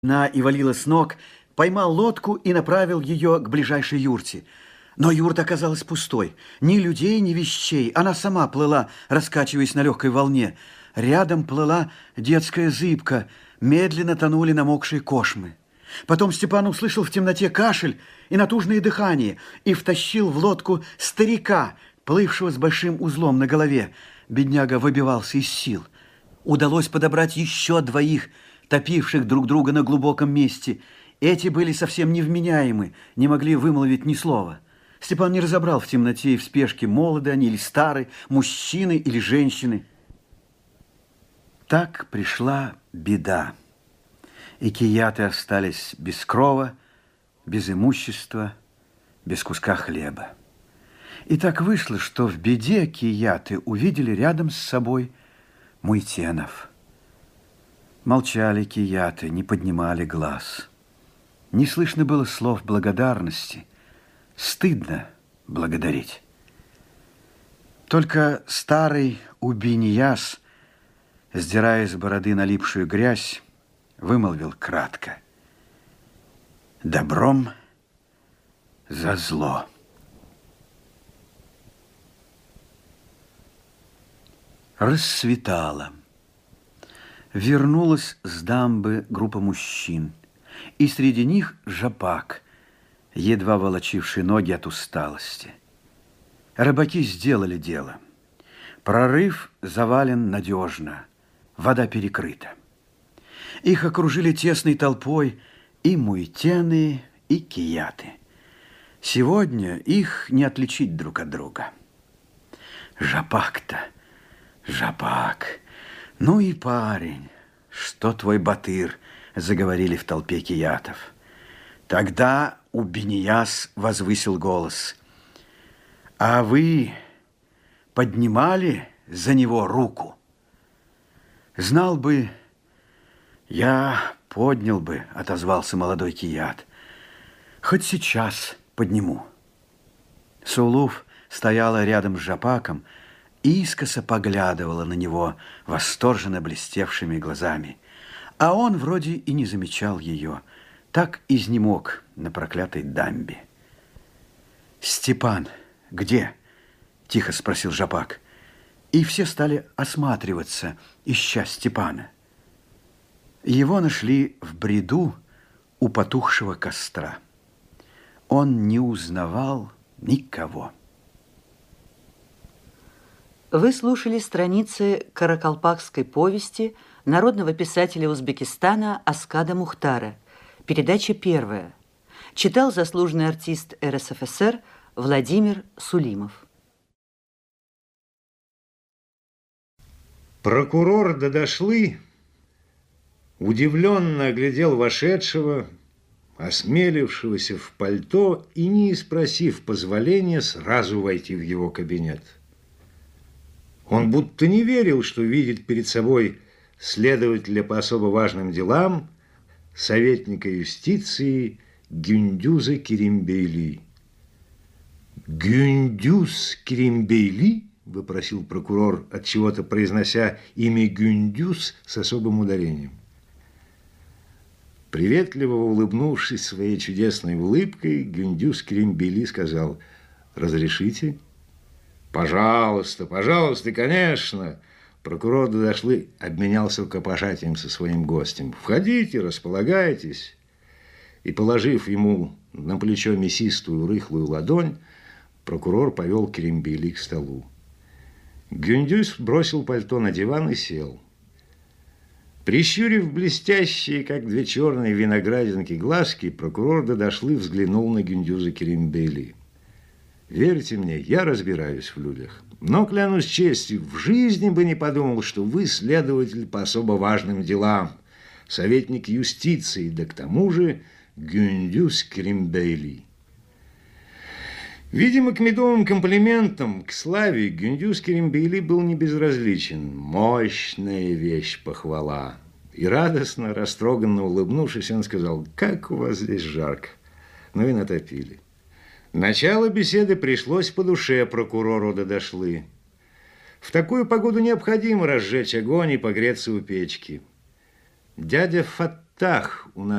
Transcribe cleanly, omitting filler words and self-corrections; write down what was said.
И валила с ног, поймал лодку и направил ее к ближайшей юрте. Но юрта оказалась пустой. Ни людей, ни вещей. Она сама плыла, раскачиваясь на легкой волне. Рядом плыла детская зыбка. Медленно тонули намокшие кошмы. Потом Степан услышал в темноте кашель и натужное дыхание и втащил в лодку старика, плывшего с большим узлом на голове. Бедняга выбивался из сил. Удалось подобрать еще двоих, топивших друг друга на глубоком месте. Эти были совсем невменяемы, не могли вымолвить ни слова. Степан не разобрал в темноте и в спешке, молоды они или стары, мужчины или женщины. Так пришла беда, и кияты остались без крова, без имущества, без куска хлеба. И так вышло, что в беде кияты увидели рядом с собой Муйтенов. Молчали кияты, не поднимали глаз. Не слышно было слов благодарности. Стыдно благодарить. Только старый Убинияс, сдирая с бороды налипшую грязь, вымолвил кратко: «Добром за зло». Рассветало. Вернулась с дамбы группа мужчин, и среди них Жапак, едва волочивший ноги от усталости. Рыбаки сделали дело. Прорыв завален надежно, вода перекрыта. Их окружили тесной толпой и муйтены, и кияты. Сегодня их не отличить друг от друга. Жапак-то, Жапак... «Ну и парень, что твой батыр», — заговорили в толпе киятов. Тогда Убинияс возвысил голос: «А вы поднимали за него руку?» «Знал бы, я поднял бы», — отозвался молодой кият. «Хоть сейчас подниму». Сулуф стояла рядом с Жапаком, искоса поглядывала на него восторженно блестевшими глазами. А он вроде и не замечал ее, так изнемог на проклятой дамбе. «Степан где?» – тихо спросил Жапак. И все стали осматриваться, ища Степана. Его нашли в бреду у потухшего костра. Он не узнавал никого. Вы слушали страницы каракалпакской повести народного писателя Узбекистана Аскада Мухтара. Передача первая. Читал заслуженный артист РСФСР Владимир Сулимов. Прокурор Дадашлы удивленно оглядел вошедшего, осмелившегося в пальто и, не спросив позволения, сразу войти в его кабинет. Он будто не верил, что видит перед собой следователя по особо важным делам, советника юстиции Гюндюза Керимбейли. «Гюндюз Керимбейли?» – вопросил прокурор, отчего-то произнося имя Гюндюз с особым ударением. Приветливо улыбнувшись своей чудесной улыбкой, Гюндюз Керимбейли сказал: «Разрешите?» «Пожалуйста, пожалуйста, конечно!» Прокурор Дадашлы обменялся рукопожатием со своим гостем. «Входите, располагайтесь». И, положив ему на плечо мясистую рыхлую ладонь, прокурор повел Керимбейли к столу. Гюндюз бросил пальто на диван и сел. Прищурив блестящие, как две черные виноградинки, глазки, прокурор Дадашлы взглянул на Гюндюза Керимбейли. «Верьте мне, я разбираюсь в людях. Но, клянусь честью, в жизни бы не подумал, что вы следователь по особо важным делам, советник юстиции, да к тому же Гюндюз Керимбейли». Видимо, к медовым комплиментам, к славе Гюндюз Керимбейли был не безразличен. Мощная вещь похвала. И радостно, растроганно улыбнувшись, он сказал: «Как у вас здесь жарко. Ну и натопили». Начало беседы пришлось по душе прокурору Дадашлы. В такую погоду необходимо разжечь огонь и погреться у печки. Дядя Фаттах местах у нас